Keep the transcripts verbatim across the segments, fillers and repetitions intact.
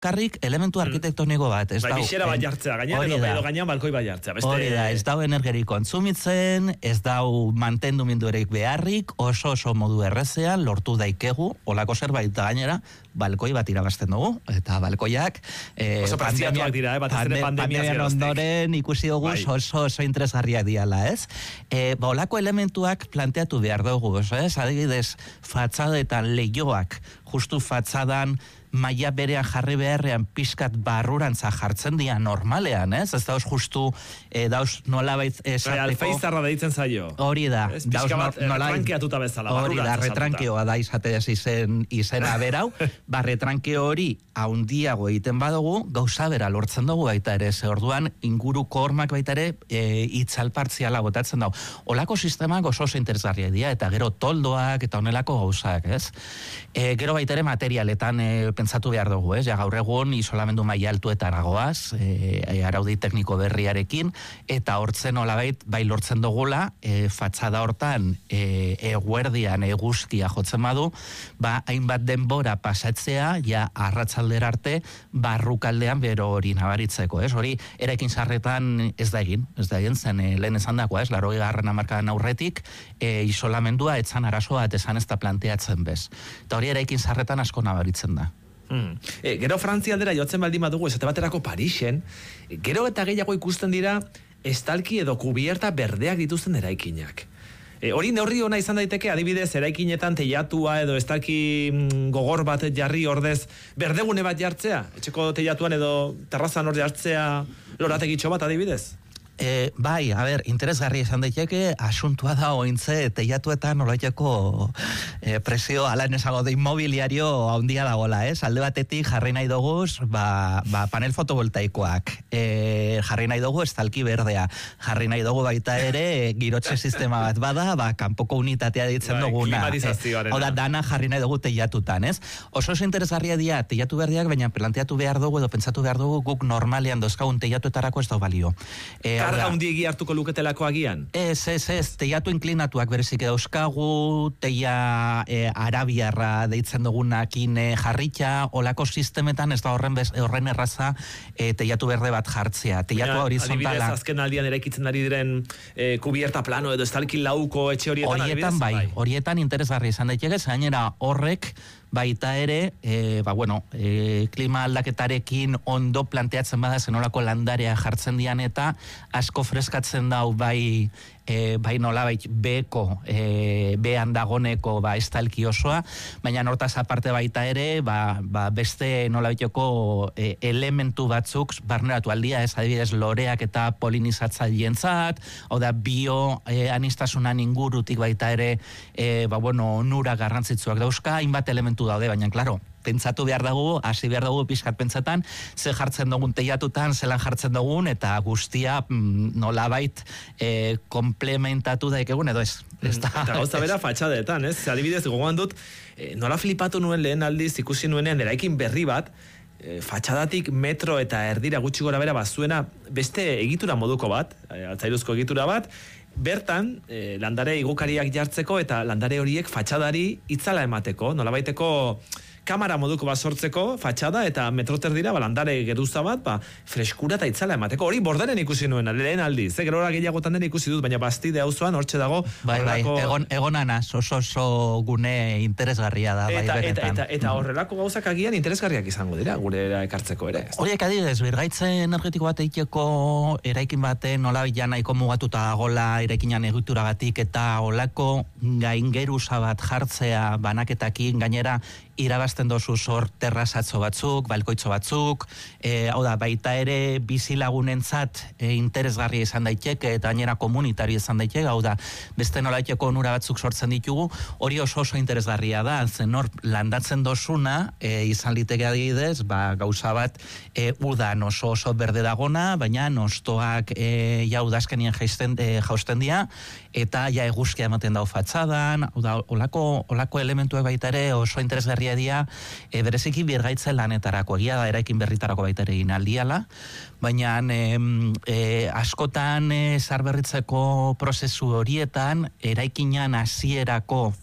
karrik elementu arkitektoniko bat. Bai, bixera bat jartzea, gainean edo, edo gainean balkoi bat jartzea. Beste... Hori da, ez dau energerik kontsumitzen, ez dau mantendumindu erek beharrik, oso oso modu errezean, lortu daikegu, olako zerbait da gainera, balkoi bat irabazten dugu, eta balkoiak... Eh, oso praziatuak dira, eh? Bat ez dene pandemia zeroztek. Ondoren ikusi dugu bai. oso oso interesgarriak diala, ez? Eh, ba, olako elementuak planteatu behar dugu, ez? Adibidez, fatzadetan lehioak, justu fatzadan, maia berean jarri beharrean pizkat barrurantza jartzen dira normalean, ez? Ez dauz justu, e, dauz nolabait esateko... Alfeizarra deitzen zaio. Hori da. Pizka bat retrankeatuta bezala. Hori da, retrankeoa da izatez izen, izena berau. Ba, retrankeo hori haundiago egiten badugu, gauza bera lortzen dugu baita ere, ze orduan inguruko hormak baita ere e, itzal partziala botatzen dugu. Olako sistemak oso oso interesgarria dira, eta gero toldoak eta honelako gauzak, ez? E, gero baita ere materialetan e, pentsatu behar dugu, ez? Ja, gaur egun isolamendu maila altuetara goaz, e, araudi tekniko berriarekin, eta hortzen olabait, bai lortzen dugula, e, fatxada hortan, e, eguerdian, eguzkia jotzen badu, ba, hainbat denbora pasatzea, ja, arratsaldera arte, barrukaldean bero hori nabaritzeko, ez? Hori, eraikin sarretan ez da egin, ez da egin, zen e, lehen esan dagoa, ez? Larogei garren hamarkadan aurretik, e, isolamendua etzan arazoa, etzan ez da planteatzen bez. Eta hori eraikin sarretan asko nabaritzen da. Hmm. E, gero Frantzia aldera jotzen baldin badugu esate baterako Parisen, gero eta gehiago ikusten dira estalki edo kubierta berdeak dituzten eraikinak. E, hori neurri ona izan daiteke, adibidez, eraikinetan teilatua edo estalki mm, gogor bat jarri ordez berdegune bat jartzea, etxeko teilatuan edo terrazan hor jartzea lorategitxo bat adibidez? E, bai, a ber, interesgarri esan daiteke, asuntua da ointze teiatuetan nolaiteko e, presio alan esago de inmobiliario haundia dagoela, ez? Alde batetik jarri nahi doguz, ba, ba panel fotovoltaikoak, e, jarri nahi dugu estalki berdea, jarri nahi dugu baita ere girotxe sistema bat bada, ba, kanpoko unitatea ditzen bai, duguna. Hau da, dana jarri nahi dugu teiatutan, ez? Oso oso interesgarria dira teiatu berdeak, baina planteatu behar dugu edo pentsatu behar dugu guk normalean dozkagun teiatuetarako ez da balio. E, Karga hundiegi hartuko luketelako agian? Ez, ez, ez, teiatu inklinatuak berezik dauzkagu, teia e, arabiarra deitzen dugunakin e, jarritxa, olako sistemetan ez da horren, bez, horren erraza e, teiatu berde bat jartzea, teiatu horizontala. Adibidez, azken aldian eraikitzen ari diren e, kubierta plano edo estalki lauko etxe horietan, horietan bai, bai, horietan interesgarri izan daiteke, zainera horrek baita ere, e, ba bueno, e, klima aldaketarekin ondo planteatzen bada zenolako landarea jartzen dian eta asko freskatzen dau bai e, bai nolabait beko, e, behan dagoneko ba, estalki osoa, baina hortaz aparte baita ere, ba, ba beste nolabaiteko e, elementu batzuk barneratu aldia, ez adibidez loreak eta polinizatzaileentzat, hau da bio e, anistasunan ingurutik baita ere, e, ba bueno, onura garrantzitsuak dauzka, hainbat elementu daude, baina, klaro, pentsatu behar dugu, hasi behar dugu pixkat pentsatan, ze jartzen dugun teiatutan, zelan jartzen dugun, eta guztia mm, nolabait e, komplementatu daikegun, edo ez. ez da, eta gauza bera fatxadetan, ez? Adibidez, gogoan dut, e, nola flipatu nuen lehen aldiz ikusi nuenean eraikin berri bat, e, fatxadatik metro eta erdira gutxi gora bera bazuena beste egitura moduko bat, e, altzairuzko egitura bat, bertan, eh, landare igukariak jartzeko eta landare horiek fatxadari itzala emateko, nolabaiteko kamara moduko bat sortzeko, fatxada eta metroter dira, ba, landare geruza bat, ba, freskura eta itzala emateko. Hori bordaren ikusi nuen, lehen aldiz, eh? Gero hori gehiagotan den ikusi dut, baina bastide auzoan hortxe dago. Bai, horrelako... bai, egon, egon anaz, oso oso gune interesgarria da, eta, bai, benetan. Eta, eta, eta horrelako gauzak agian interesgarriak izango dira, gure ekartzeko ere. Horiek adidez, birgaitze energetiko bat eiteko eraikin baten nola bilan nahiko mugatuta dagola eraikinan egituragatik eta olako gaingeruza bat jartzea banaketakin gainera irabazten dozu zor terrazatzo batzuk, balkoitzo batzuk, e, hau da, baita ere bizilagunentzat e, interesgarria izan daiteke eta gainera komunitario izan daiteke, hau da, beste nolaiteko onura batzuk sortzen ditugu, hori oso oso interesgarria da, zen hor landatzen dozuna, e, izan liteke adibidez, ba, gauza bat, e, udan oso oso berde dagona, baina nostoak e, ja udazkenien jausten, e, jausten dira, eta ja eguzkia ematen dau fatxadan, hau da, olako, olako elementuak baita ere oso interesgarria dia, e, bereziki birgaitze lanetarako, egia da eraikin berritarako baita ere inaldiala, baina e, e, askotan e, zarberritzeko prozesu horietan, eraikinan hasierako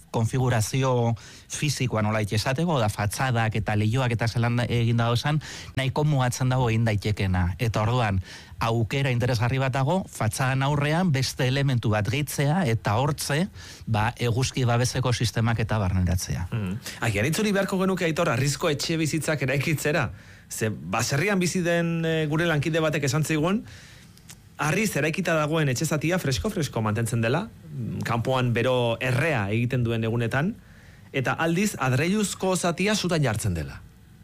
konfigurazio fisikoa nola esateko, da fatxadak eta lehioak eta zelan egin dauzan, nahiko mugatzen dago egin daitekena. Eta orduan, aukera interesgarri bat dago, fatxadan aurrean beste elementu bat gehitzea eta hortze, ba, eguzki babeseko sistemak eta barneratzea. Mm. Agian itzuli beharko genuke, Aitor, arrizko etxe bizitzak eraikitzera. Ze, baserrian bizi den e, gure lankide batek esan zigun, harriz eraikita dagoen etxezatia fresko-fresko mantentzen dela, kanpoan bero errea egiten duen egunetan, eta aldiz adreiuzko zatia zutan jartzen dela.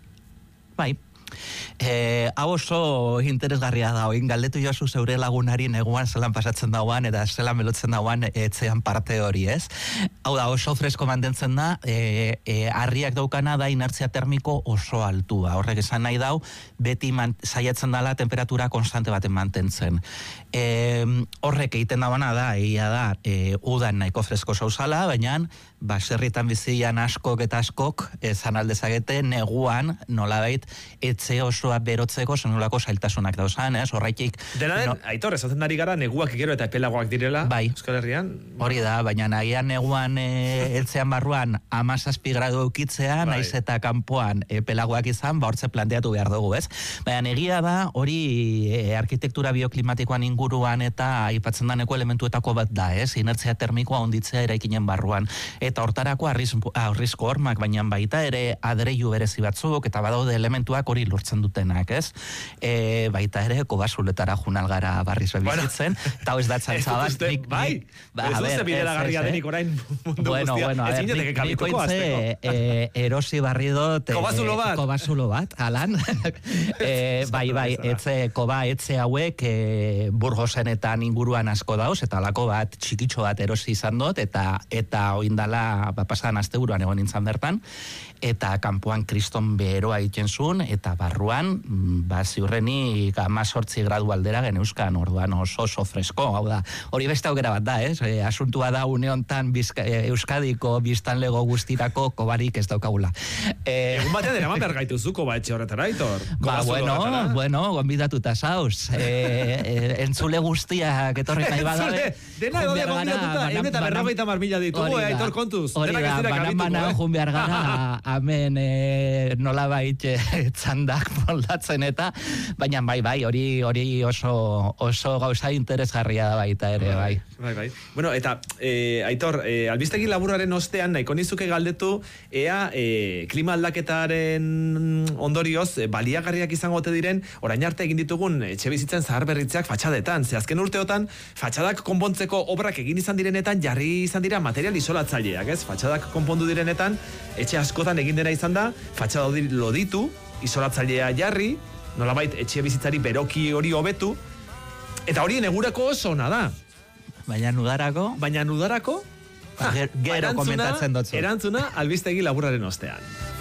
Bai. Eh, hau oso interesgarria da, oin galdetu jozu zeure lagunari neguan zelan pasatzen dauan eta zelan melotzen dauan etxean parte hori, ez? Hau da, oso fresko mantentzen da, eh, eh, harriak daukana da inertzia termiko oso altua. Horrek esan nahi dau, beti man, saiatzen dela temperatura konstante baten mantentzen. Eh, horrek egiten dauana da, egia da, eh, udan nahiko fresko zauzala, baina baserritan bizian askok eta askok esan aldezagete neguan nolabait etxe osoa berotzeko zenolako zailtasunak dauzan, ez? Horraitik... Dena den, no, Aitor, esaten dari gara neguak gero eta epelagoak direla, bai, Euskal Herrian. Hori da, baina nagian neguan e, etxean barruan amazazpi gradu eukitzea, bai, naiz eta kanpoan epelagoak izan, ba hortze planteatu behar dugu, ez? Baina egia da, hori e, arkitektura bioklimatikoan inguruan eta aipatzen daneko elementuetako bat da, ez? Inertzia termikoa onditzea eraikinen barruan. Eta hortarako arrizko hormak, baina baita ere adreiu berezi batzuk, eta badaude elementuak hori lortzen dutenak, ez? E, baita ere, kobazuletara junal gara barriz bebizitzen, eta ez da txantza bat. Bai, ez duzte bidera garria denik orain mundu bueno, guztia. Bueno, a ver, niko itze e, erosi barri dut... Kobazulo bat. Kobazulo bat, alan. e, bai, bai, etze, koba etze hauek e, Burgosenetan inguruan asko dauz, eta alako bat txikitxo bat erosi izan dut, eta eta oindala ba, pasadan asteburuan egon nintzen bertan, eta kanpoan kriston beroa egiten zuen, eta barruan, ba, ziurreni amazortzi gradu aldera geneuzkan, orduan oso oso fresko, hau da, hori beste aukera bat da, ez? E, asuntua da une hontan bizka, e, Euskadiko biztanlego guztirako kobarik ez daukagula. E, Egun batean eraman behar gaituzu koba etxe horretara, Aitor? Ba, bueno, horretara? bueno, gonbidatuta zauz. E, e, entzule guztiak etorri nahi badabe. Dena edo de gonbidatuta, egun eta berrabaita marmila ditugu, Aitor, kontuz. Hori da, banan-banan jun behar gara, hemen e, nola baitxe txandak moldatzen eta, baina bai, bai, hori hori oso, oso gauza interesgarria da baita ere, bai. Bai, bai. Bueno, eta, e, Aitor, e, albistegi laburaren ostean, nahiko nizuke galdetu, ea e, klima aldaketaren ondorioz, e, baliagarriak izango ote diren, orain arte egin ditugun etxe bizitzen zahar berritzeak fatxadetan. Ze azken urteotan, fatxadak konpontzeko obrak egin izan direnetan, jarri izan dira material isolatzaileak, ez? Fatxadak konpondu direnetan, etxe askotan egin dena izan da, fatxada loditu, isolatzailea jarri, nolabait etxe bizitzari beroki hori hobetu, eta hori negurako oso ona da. Baina nudarako? Baina nudarako? Gero komentatzen dutzu. Erantzuna albistegi laburraren ostean.